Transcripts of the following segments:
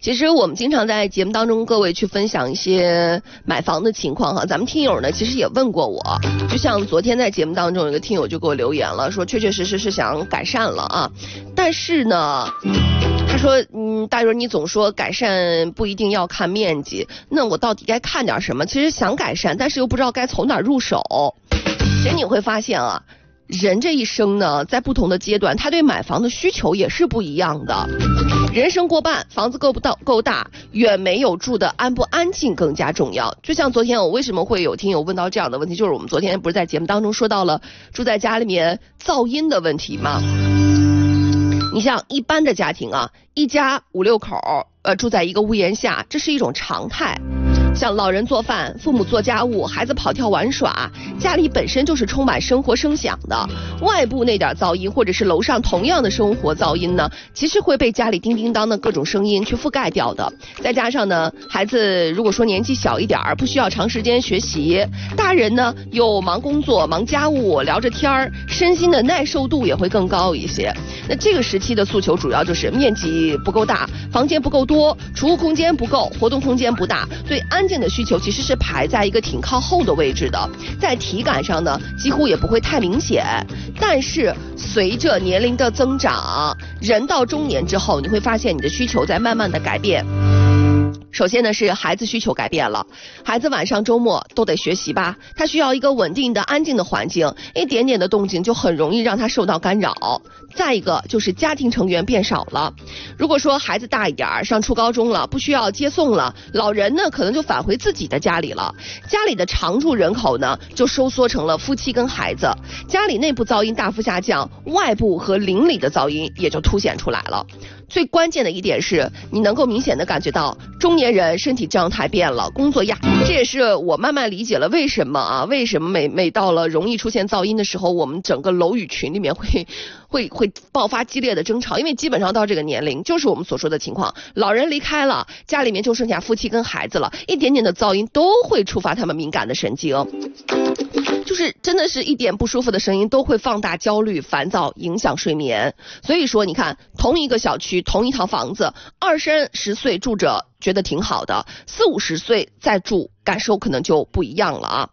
其实我们经常在节目当中各位去分享一些买房的情况哈，咱们听友呢其实也问过我，就像昨天在节目当中有一个听友就给我留言了，说确确实实是想改善了啊，但是呢他说大蕊你总说改善不一定要看面积，那我到底该看点什么？其实想改善，但是又不知道该从哪入手。其实你会发现啊，人这一生呢，在不同的阶段，他对买房的需求也是不一样的。人生过半，房子够大，远没有住的安不安静更加重要。就像昨天我为什么会有听友问到这样的问题，就是我们昨天不是在节目当中说到了住在家里面噪音的问题吗？你像一般的家庭啊，一家5、6口住在一个屋檐下，这是一种常态。像老人做饭，父母做家务，孩子跑跳玩耍，家里本身就是充满生活声响的。外部那点噪音，或者是楼上同样的生活噪音呢，其实会被家里叮叮当的各种声音去覆盖掉的。再加上呢，孩子如果说年纪小一点，不需要长时间学习，大人呢又忙工作、忙家务、聊着天儿，身心的耐受度也会更高一些。那这个时期的诉求主要就是面积不够大，房间不够多，储物空间不够，活动空间不大，对安静的需求其实是排在一个挺靠后的位置的，在体感上呢几乎也不会太明显。但是随着年龄的增长，人到中年之后，你会发现你的需求在慢慢的改变。首先呢是孩子需求改变了，孩子晚上周末都得学习吧，他需要一个稳定的安静的环境，一点点的动静就很容易让他受到干扰。再一个就是家庭成员变少了，如果说孩子大一点，上初高中了，不需要接送了，老人呢可能就返回自己的家里了，家里的常住人口呢就收缩成了夫妻跟孩子，家里内部噪音大幅下降，外部和邻里的噪音也就凸显出来了。最关键的一点是，你能够明显的感觉到中年人身体状态变了，工作压，这也是我慢慢理解了为什么每到了容易出现噪音的时候，我们整个楼宇群里面会爆发激烈的争吵，因为基本上到这个年龄就是我们所说的情况，老人离开了，家里面就剩下夫妻跟孩子了，一点点的噪音都会触发他们敏感的神经，就是真的是一点不舒服的声音都会放大焦虑、烦躁，影响睡眠。所以说你看，同一个小区同一套房子，20、30岁住着觉得挺好的，40、50岁再住感受可能就不一样了啊。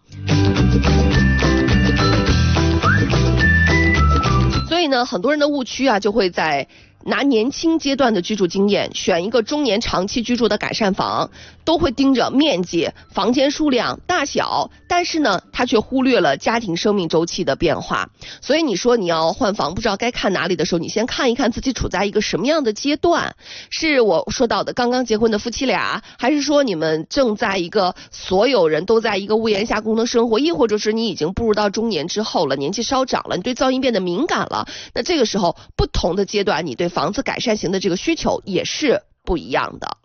所以呢，很多人的误区啊，就会在拿年轻阶段的居住经验选一个中年长期居住的改善房，都会盯着面积、房间数量、大小，但是呢他却忽略了家庭生命周期的变化。所以你说你要换房不知道该看哪里的时候，你先看一看自己处在一个什么样的阶段，是我说到的刚刚结婚的夫妻俩，还是说你们正在一个所有人都在一个屋檐下共同生活，亦或者是你已经步入到中年之后了，年纪稍长了，你对噪音变得敏感了，那这个时候不同的阶段，你对房子改善型的这个需求也是不一样的。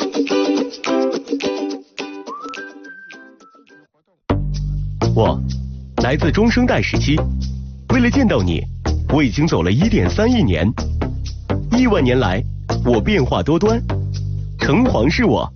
我来自中生代时期，为了见到你，我已经走了1.3亿年。1万年来，我变化多端，橙黄是我